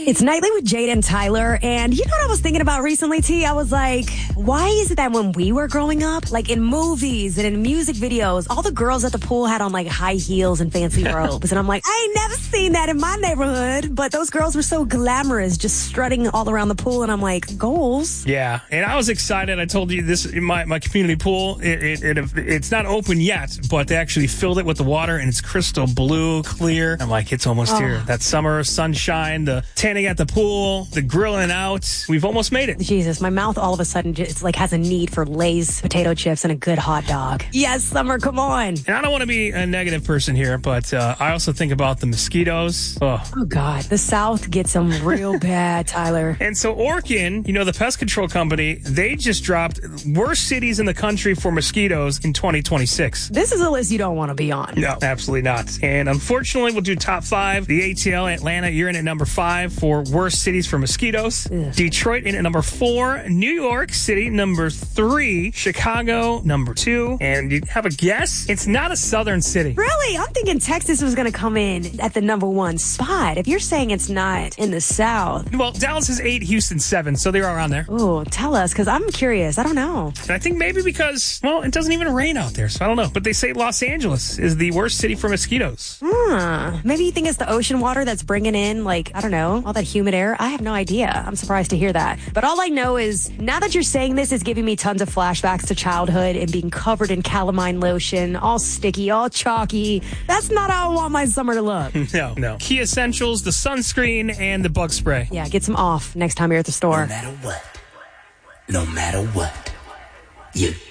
It's Nightly with Jade and Tyler, and you know what I was thinking about recently, T? I was like, why is it that when we were growing up, like in movies and in music videos, all the girls at the pool had on like high heels and fancy robes, and I'm like, I ain't never seen that in my neighborhood, but those girls were so glamorous, just strutting all around the pool, and I'm like, goals. Yeah, and I was excited. I told you this, my community pool, it's not open yet, but they actually filled it with the water, and it's crystal blue, clear. I'm like, it's almost here. That summer sunshine, the tanning at the pool, the grilling out. We've almost made it. Jesus, my mouth all of a sudden just like has a need for Lay's potato chips and a good hot dog. Yes, summer, come on. And I don't want to be a negative person here, but I also think about the mosquitoes. Oh, God. The South gets them real bad, Tyler. And so Orkin, the pest control company, they just dropped worst cities in the country for mosquitoes in 2026. This is a list you don't want to be on. No, absolutely not. And unfortunately, we'll do top 5. The ATL, Atlanta, you're in at number 5 for worst cities for mosquitoes. Ugh. Detroit in at number 4. New York City, number 3. Chicago, number 2. And you have a guess? It's not a southern city. Really? I'm thinking Texas was going to come in at the number 1 spot. If you're saying it's not in the South. Well, Dallas is 8, Houston 7, so they're around there. Oh, tell us, because I'm curious. I don't know. And I think maybe because, it doesn't even rain out there, so I don't know. But they say Los Angeles is the worst city for mosquitoes. Maybe you think it's the ocean water that's bringing in, all that humid air. I have no idea. I'm surprised to hear that. But all I know is, now that you're saying this, is giving me tons of flashbacks to childhood and being covered in calamine lotion, all sticky, all chalky. That's not how I want my summer to look. No. Key Essentials, the sunscreen, and the bug spray. Yeah, get some off next time you're at the store. No matter what, you